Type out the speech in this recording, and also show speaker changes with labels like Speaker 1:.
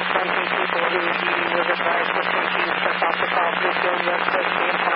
Speaker 1: confronting people who you was advised to simply step off the call. Please feel yes, proceed.